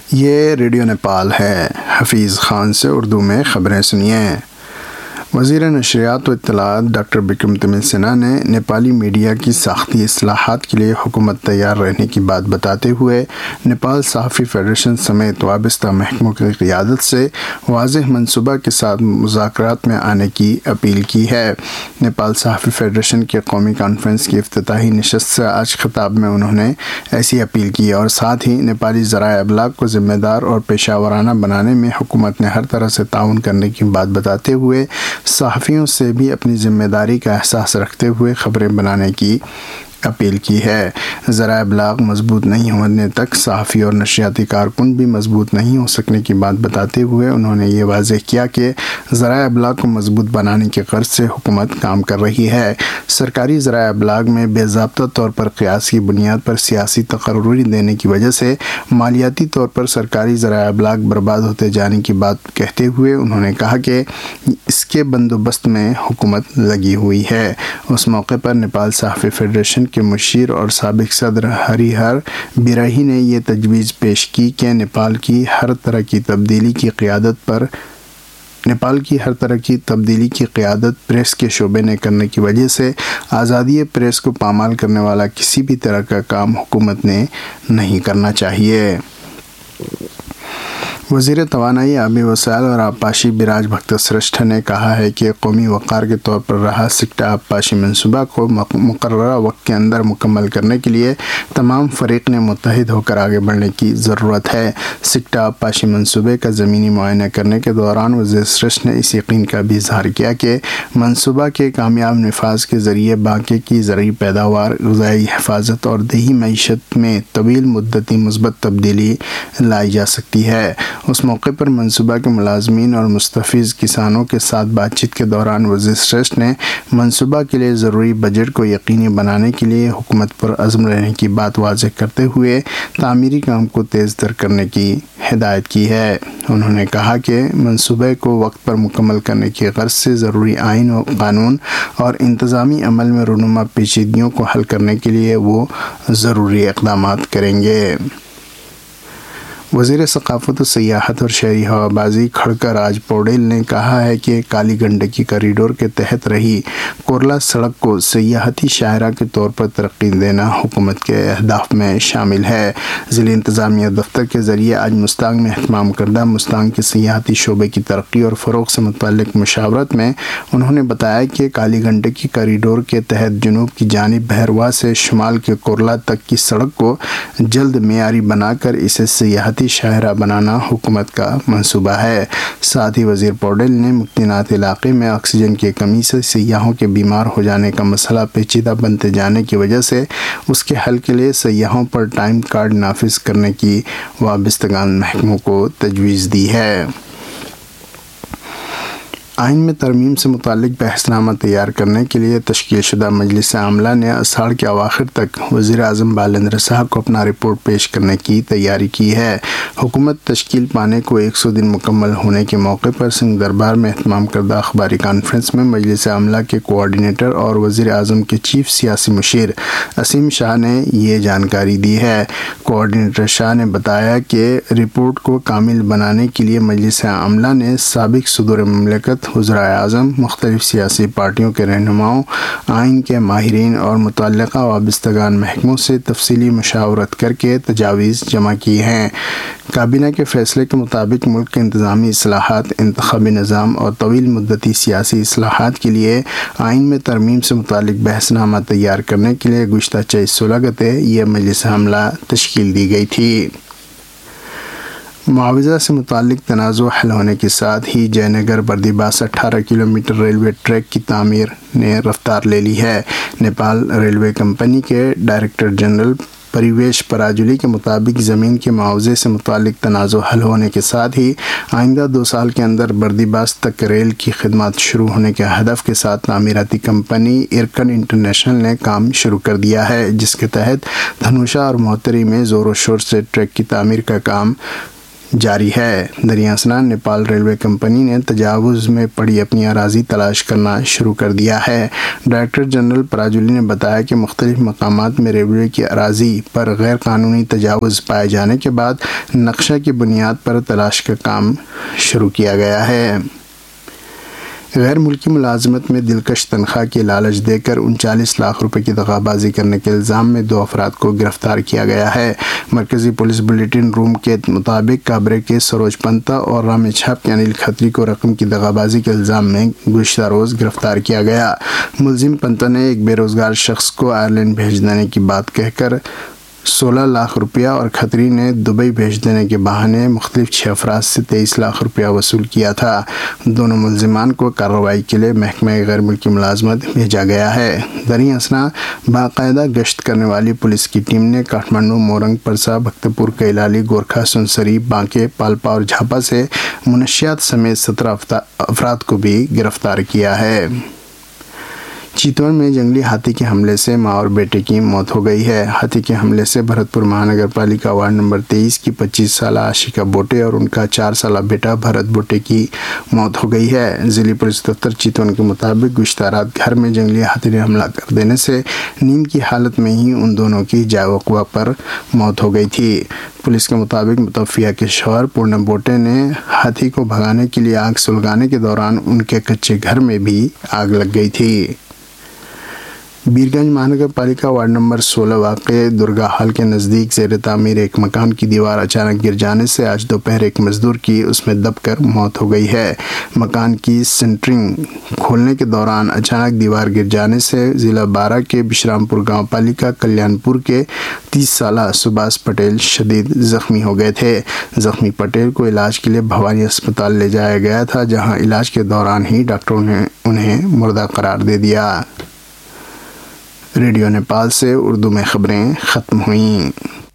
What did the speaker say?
یہ ریڈیو نیپال ہے۔ حفیظ خان سے اردو میں خبریں سنیے۔ وزیر نشریات و اطلاعات ڈاکٹر بکرم تمل سنہا نے نیپالی میڈیا کی ساختی اصلاحات کے لیے حکومت تیار رہنے کی بات بتاتے ہوئے نیپال صحافی فیڈریشن سمیت وابستہ محکموں کی قیادت سے واضح منصوبہ کے ساتھ مذاکرات میں آنے کی اپیل کی ہے۔ نیپال صحافی فیڈریشن کی قومی کانفرنس کی افتتاحی نشست سے آج خطاب میں انہوں نے ایسی اپیل کی اور ساتھ ہی نیپالی ذرائع ابلاغ کو ذمہ دار اور پیشہ ورانہ بنانے میں حکومت نے ہر طرح سے تعاون کرنے کی بات بتاتے ہوئے صحافیوں سے بھی اپنی ذمہ داری کا احساس رکھتے ہوئے خبریں بنانے کی اپیل کی ہے۔ ذرائع ابلاغ مضبوط نہیں ہونے تک صحافی اور نشریاتی کارکن بھی مضبوط نہیں ہو سکنے کی بات بتاتے ہوئے انہوں نے یہ واضح کیا کہ ذرائع ابلاغ کو مضبوط بنانے کی غرض سے حکومت کام کر رہی ہے۔ سرکاری ذرائع ابلاغ میں بے ضابطہ طور پر قیاس کی بنیاد پر سیاسی تقرری دینے کی وجہ سے مالیاتی طور پر سرکاری ذرائع ابلاغ برباد ہوتے جانے کی بات کہتے ہوئے انہوں نے کہا کہ اس کے بندوبست میں حکومت لگی ہوئی ہے۔ اس موقع پر نیپال صحافی فیڈریشن کے مشیر اور سابق صدر ہری ہر بیراہی نے یہ تجویز پیش کی کہ نیپال کی ہر طرح کی تبدیلی کی قیادت پریس کے شعبے نے کرنے کی وجہ سے آزادی پریس کو پامال کرنے والا کسی بھی طرح کا کام حکومت نے نہیں کرنا چاہیے۔ وزیر توانائی، آبی وسائل اور آبپاشی براج بھکت سرشٹھا نے کہا ہے کہ قومی وقار کے طور پر رہا سکٹا آبپاشی منصوبہ کو مقررہ وقت کے اندر مکمل کرنے کے لیے تمام فریق نے متحد ہو کر آگے بڑھنے کی ضرورت ہے۔ سکٹا آبپاشی منصوبے کا زمینی معائنہ کرنے کے دوران وزیر سرشٹھا نے اس یقین کا بھی اظہار کیا کہ منصوبہ کے کامیاب نفاذ کے ذریعے باقی کی زرعی پیداوار، غذائی حفاظت اور دیہی معیشت میں طویل مدتی مثبت تبدیلی لائی جا سکتی ہے۔ اس موقع پر منصوبہ کے ملازمین اور مستفیض کسانوں کے ساتھ بات چیت کے دوران وزیر سرشٹھا نے منصوبہ کے لیے ضروری بجٹ کو یقینی بنانے کے لیے حکومت پر عزم رہنے کی بات واضح کرتے ہوئے تعمیری کام کو تیز تر کرنے کی ہدایت کی ہے۔ انہوں نے کہا کہ منصوبے کو وقت پر مکمل کرنے کی غرض سے ضروری آئین و قانون اور انتظامی عمل میں رونما پیچیدگیوں کو حل کرنے کے لیے وہ ضروری اقدامات کریں گے۔ وزیر ثقافت و سیاحت اور شہری ہوابازی کھڑکا راج پوڈیل نے کہا ہے کہ کالی گنڈکی کوریڈور کے تحت رہی کورلا سڑک کو سیاحتی شاہراہ کے طور پر ترقی دینا حکومت کے اہداف میں شامل ہے۔ ضلع انتظامیہ دفتر کے ذریعے آج مستانگ میں اہتمام کردہ مستانگ کے سیاحتی شعبے کی ترقی اور فروغ سے متعلق مشاورت میں انہوں نے بتایا کہ کالی گنڈکی کوریڈور کے تحت جنوب کی جانب بھیروا سے شمال کے کورلا تک کی سڑک کو جلد معیاری بنا کر اسے سیاحتی شاہراہ بنانا حکومت کا منصوبہ ہے۔ ساتھ ہی وزیر پوڈیل نے مکتینات علاقے میں آکسیجن کی کمی سے سیاحوں کے بیمار ہو جانے کا مسئلہ پیچیدہ بنتے جانے کی وجہ سے اس کے حل کے لیے سیاحوں پر ٹائم کارڈ نافذ کرنے کی وابستگان محکموں کو تجویز دی ہے۔ آئین میں ترمیم سے متعلق بحث نامہ تیار کرنے کے لیے تشکیل شدہ مجلس عاملہ نے اساڑھ کے اواخر تک وزیر اعظم بالیندر صاحب کو اپنا رپورٹ پیش کرنے کی تیاری کی ہے۔ حکومت تشکیل پانے کو 100 دن مکمل ہونے کے موقع پر سنگھ دربار میں اہتمام کردہ اخباری کانفرنس میں مجلس عاملہ کے کوآرڈینیٹر اور وزیر اعظم کے چیف سیاسی مشیر اسیم شاہ نے یہ جانکاری دی ہے۔ کوآرڈینیٹر شاہ نے بتایا کہ رپورٹ کو کامل بنانے کے لیے مجلس عاملہ نے سابق صدور مملکت، وزرائے اعظم، مختلف سیاسی پارٹیوں کے رہنماؤں، آئین کے ماہرین اور متعلقہ وابستگان محکموں سے تفصیلی مشاورت کر کے تجاویز جمع کی ہیں۔ کابینہ کے فیصلے کے مطابق ملک کے انتظامی اصلاحات، انتخابی نظام اور طویل مدتی سیاسی اصلاحات کے لیے آئین میں ترمیم سے متعلق بحث نامہ تیار کرنے کے لیے گزشتہ 16 گتے یہ مجلس عاملہ تشکیل دی گئی تھی۔ معاوضہ سے متعلق تنازع حل ہونے کے ساتھ ہی جے نگر بردیباس 18 کلومیٹر ریلوے ٹریک کی تعمیر نے رفتار لے لی ہے۔ نیپال ریلوے کمپنی کے ڈائریکٹر جنرل پریویش پراجولی کے مطابق زمین کے معاوضے سے متعلق تنازع حل ہونے کے ساتھ ہی آئندہ 2 سال کے اندر بردیباس تک ریل کی خدمات شروع ہونے کے ہدف کے ساتھ تعمیراتی کمپنی ارکن انٹرنیشنل نے کام شروع کر دیا ہے، جس کے تحت دھنوشا اور موہتری میں زور و شور سے ٹریک کی تعمیر کا کام جاری ہے۔ دریا اثنا نیپال ریلوے کمپنی نے تجاوز میں پڑی اپنی اراضی تلاش کرنا شروع کر دیا ہے۔ ڈائریکٹر جنرل پراجولی نے بتایا کہ مختلف مقامات میں ریلوے کی اراضی پر غیر قانونی تجاوز پائے جانے کے بعد نقشہ کی بنیاد پر تلاش کا کام شروع کیا گیا ہے۔ غیر ملکی ملازمت میں دلکش تنخواہ کی لالچ دے کر 39 لاکھ روپے کی دغا بازی کرنے کے الزام میں 2 افراد کو گرفتار کیا گیا ہے۔ مرکزی پولیس بلیٹن روم کے مطابق کابرے کے سروج پنتا اور رام چھاپ کے انل کھتری کو رقم کی دغا بازی کے الزام میں گزشتہ روز گرفتار کیا گیا۔ ملزم پنتا نے ایک بے روزگار شخص کو آئرلینڈ بھیج دینے کی بات کہہ کر 16 لاکھ روپیہ اور کھتری نے دبئی بھیج دینے کے بہانے مختلف 6 افراد سے 23 لاکھ روپیہ وصول کیا تھا۔ دونوں ملزمان کو کارروائی کے لیے محکمہ غیر ملکی ملازمت بھیجا گیا ہے۔ دریں اثنا باقاعدہ گشت کرنے والی پولیس کی ٹیم نے کاٹھمنڈو، مورنگ، پرسا، بھکتپور، کیلالی، گورکھا، سنسری، بانکے، پالپا اور جھاپا سے منشیات سمیت 17 افراد کو بھی گرفتار کیا ہے۔ چیتون میں جنگلی ہاتھی کے حملے سے ماں اور بیٹے کی موت ہو گئی ہے۔ ہاتھی کے حملے سے بھرت پور مہانگر پالیکا وارڈ نمبر 23 کی 25 سالہ عاشقہ بوٹے اور ان کا 4 سالہ بیٹا بھرت بوٹے کی موت ہو گئی ہے۔ ضلعی پولیس دفتر چیتون کے مطابق گزشتہ رات گھر میں جنگلی ہاتھی نے حملہ کر دینے سے نیند کی حالت میں ہی ان دونوں کی جائے وقوع پر موت ہو گئی تھی۔ پولیس کے مطابق متوفیہ کے شوہر پورنم بوٹے نے ہاتھی کو بھگانے کے لیے آگ سلگانے کے دوران ان کے کچے گھر میں بھی آگ لگ گئی تھی۔ بیرگنج مہانگر پالیکا وارڈ نمبر 16 واقع درگا ہال کے نزدیک زیر تعمیر ایک مکان کی دیوار اچانک گر جانے سے آج دوپہر ایک مزدور کی اس میں دب کر موت ہو گئی ہے۔ مکان کی سنٹرنگ کھولنے کے دوران اچانک دیوار گر جانے سے ضلع 12 کے بشرام پور گاؤں پالیکا کلیان پور کے 30 سالہ سباس پٹیل شدید زخمی ہو گئے تھے۔ زخمی پٹیل کو علاج کے لیے بھوانی اسپتال لے جایا گیا تھا، جہاں علاج کے دوران ہی ڈاکٹروں نے انہیں مردہ قرار دے دیا۔ ریڈیو نیپال سے اردو میں خبریں ختم ہوئیں۔